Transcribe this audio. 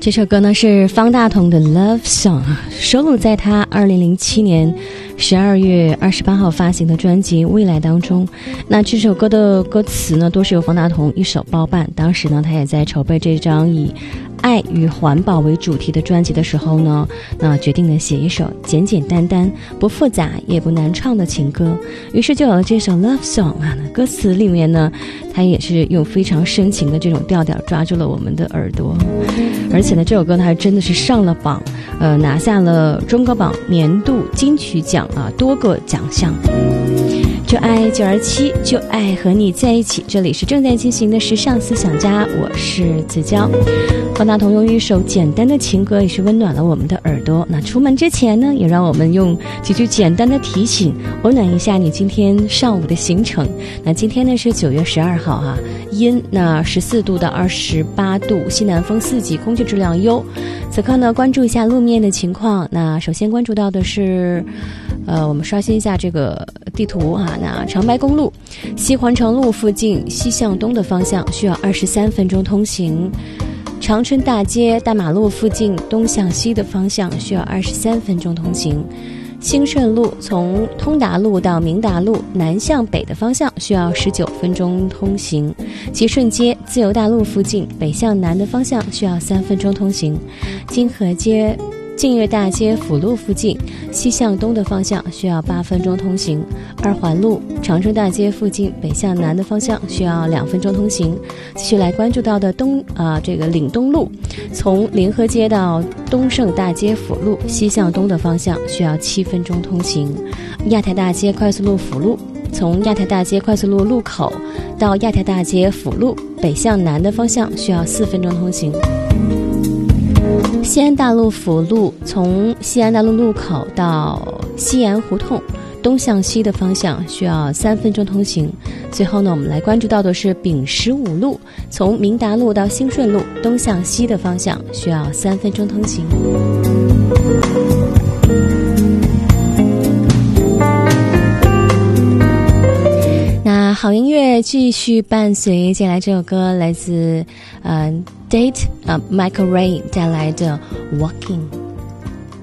这首歌呢是方大同的 Love Song， 收录在他2007年12月28号发行的专辑《未来》当中。那这首歌的歌词呢都是由方大同一手包办，当时呢他也在筹备这张以爱与环保为主题的专辑的时候呢，那决定了写一首简简单单不复杂也不难唱的情歌，于是就有了这首 Love Song 啊。歌词里面呢他也是用非常深情的这种调调抓住了我们的耳朵，而且呢这首歌呢还真的是上了榜，拿下了中歌榜年度金曲奖啊多个奖项。就爱927，就爱和你在一起。这里是正在进行的时尚思想家，我是子娇。方大同用一首简单的情歌也是温暖了我们的耳朵。那出门之前呢，也让我们用几句简单的提醒温暖一下你今天上午的行程。那今天呢是9月12号哈，阴，那14度到28度，西南风4级，空气质量优。此刻呢关注一下路面的情况。那首先关注到的是我们刷新一下这个地图啊。那长白公路西环城路附近西向东的方向需要23分钟通行，长春大街大马路附近东向西的方向需要23分钟通行，兴顺路从通达路到明达路南向北的方向需要19分钟通行，吉顺街自由大路附近北向南的方向需要3分钟通行，金河街净月大街辅路附近西向东的方向需要8分钟通行，二环路长春大街附近北向南的方向需要2分钟通行。继续来关注到的这个岭东路从联合街到东胜大街辅路西向东的方向需要7分钟通行，亚太大街快速路辅路从亚太大街快速路路口到亚太大街辅路北向南的方向需要4分钟通行，西安大路辅路从西安大路路口到西安胡同东向西的方向需要3分钟通行。最后呢，我们来关注到的是丙15路从明达路到兴顺路东向西的方向需要3分钟通行。那好音乐继续伴随，接下来这首歌来自Date Michael Ray 带来的 Walking。